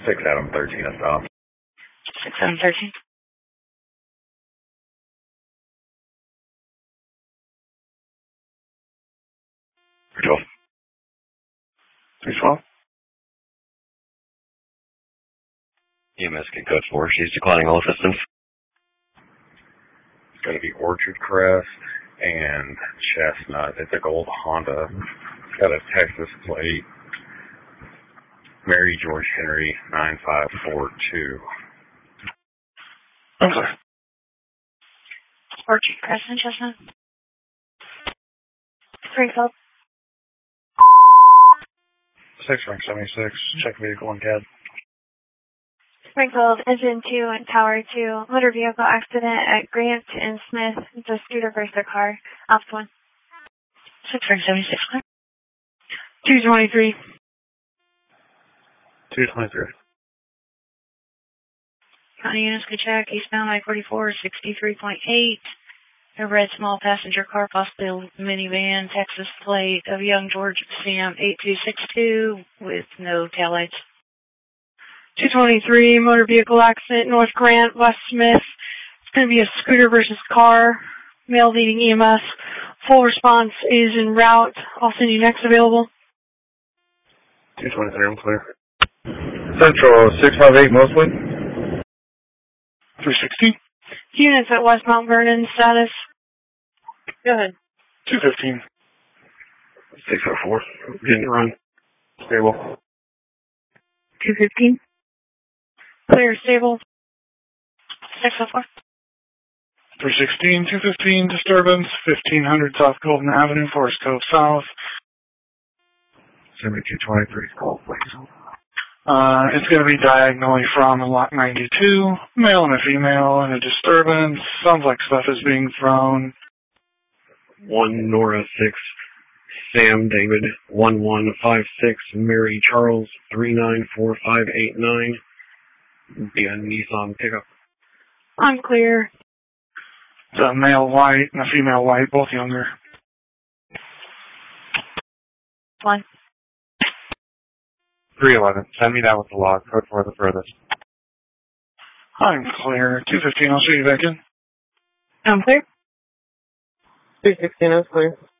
6 Adam 13, I stopped. 6 Adam 13. Control. 312. EMS can code 4. She's declining all assistance. It's going to be Orchard Crest and Chestnut. It's a gold Honda. It's got a Texas plate. Mary George Henry 9542. I'm sorry. Orchard Crest and Chestnut. Springfield. 6 rank 76. Check vehicle and CAD. Springfield, engine 2 and tower 2. Motor vehicle accident at Grant and Smith. It's a scooter versus a car. Alpha 1. 6 rank 76. 223. 223. County units could check. Eastbound I-44, 63.8. A red small passenger car, possibly a minivan, Texas plate of Young George Sam 8262 with no taillights. 223, motor vehicle accident, North Grant, West Smith. It's going to be a scooter versus car. Male leading EMS. Full response is en route. I'll send you next available. 223, I'm clear. Central 658 mostly. 316. Units at West Mount Vernon, status. Go ahead. 215. 604. Getting run. Stable. 215. Clear, stable. 604. 316, 215, disturbance, 1500 South Golden Avenue, Forest Cove South. 7223, call please. It's going to be diagonally from lot 92, male and a female, and a disturbance. Sounds like stuff is being thrown. 1 Nora 6, Sam David 1156, Mary Charles 394589. Be a Nissan pickup. I'm clear. It's a male white and a female white, both younger. 1. 311, send me that with the log, code for the furthest. I'm clear. 215, I'll show you back in. I'm clear. 316 is clear.